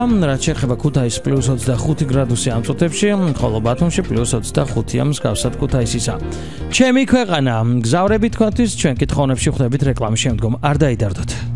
რაც შეეხება ქუთაისს +25 გრადუსი ამ წუთებში, ხოლო ბათუმში +25 მსგავსად ქუთაისისა. ჩემი ქვეყანა, გზავრებით თქვენთვის, ჩვენ კითხოვნებში ხვდებით რეკლამის შემდგომ. არ დაიდარდოთ.